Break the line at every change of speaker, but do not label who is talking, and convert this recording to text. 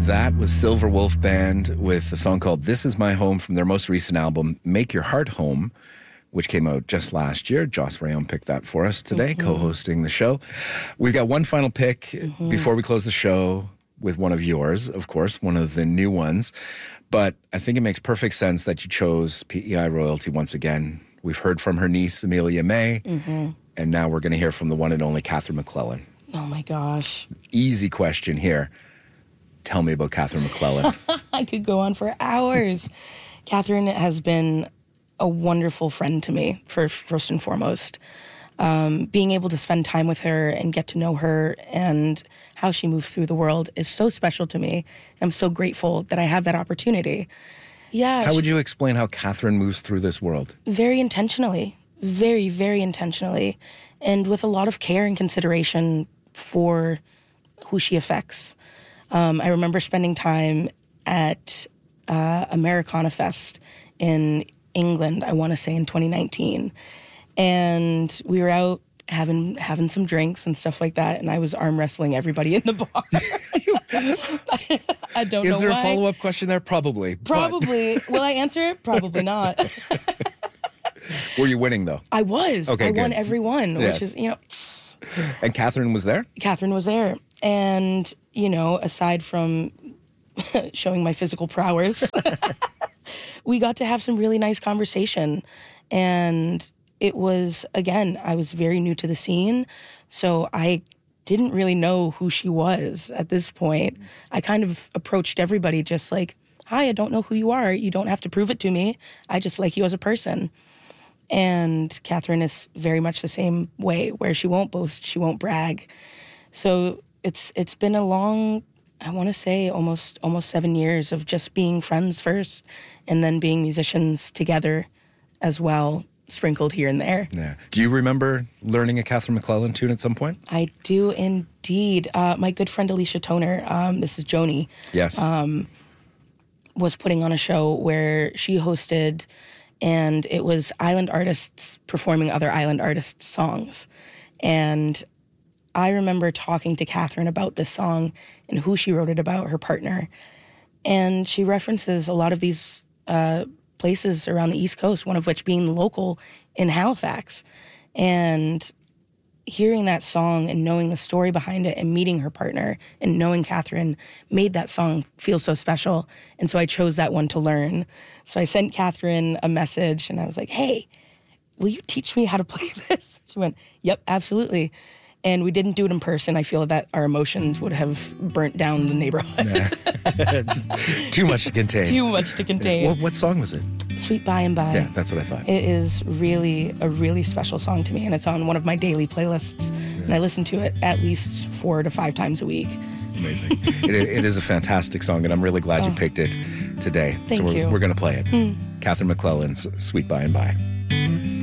That was Silver Wolf Band with a song called This Is My Home from their most recent album, Make Your Heart Home, which came out just last year. Joss Rayon picked that for us today, co-hosting the show. We've got one final pick before we close the show with one of yours, of course, one of the new ones. But I think it makes perfect sense that you chose PEI royalty once again. We've heard from her niece, Amelia May, and now we're going to hear from the one and only Catherine McClellan.
Oh, my gosh.
Easy question here. Tell me about Catherine McClellan.
I could go on for hours. Catherine has been a wonderful friend to me, first and foremost. Being able to spend time with her and get to know her and how she moves through the world is so special to me. I'm so grateful that I have that opportunity. Yeah.
How would you explain how Catherine moves through this world?
Very intentionally. Very, very intentionally. And with a lot of care and consideration for who she affects. I remember spending time at Americana Fest in England, I want to say in 2019. And we were out having some drinks and stuff like that, and I was arm wrestling everybody in the bar. I don't know why.
Is there a follow-up question there? Probably.
Probably. Will I answer it? Probably not.
Were you winning, though?
I was.
Okay,
I
good.
won every one,
Yes.
which is,
And Catherine was there?
Catherine was there. And, aside from showing my physical prowess, we got to have some really nice conversation. And it was, again, I was very new to the scene, so I didn't really know who she was at this point. I kind of approached everybody just like, hi, I don't know who you are. You don't have to prove it to me. I just like you as a person. And Catherine is very much the same way, where she won't boast, she won't brag. So it's been a long, I want to say almost 7 years of just being friends first and then being musicians together as well, sprinkled here and there.
Yeah. Do you remember learning a Catherine McClellan tune at some point?
I do indeed. My good friend Alicia Toner, this is Joni.
Yes.
Was putting on a show where she hosted, and it was island artists performing other island artists' songs. And I remember talking to Catherine about this song and who she wrote it about, her partner. And she references a lot of these places around the East Coast, one of which being the local in Halifax. And hearing that song and knowing the story behind it and meeting her partner and knowing Catherine made that song feel so special. And so I chose that one to learn. So I sent Catherine a message and I was like, hey, will you teach me how to play this? She went, yep, absolutely. And we didn't do it in person. I feel that our emotions would have burnt down the neighborhood.
Just too much to contain.
Too much to contain.
What song was it?
Sweet By and By.
Yeah, that's what I thought.
It is really a really special song to me, and it's on one of my daily playlists. And I listen to it at least 4 to 5 times a week.
Amazing. It is a fantastic song, and I'm really glad you picked it today.
Thank you.
We're going to play it. Catherine McClellan's Sweet By and By.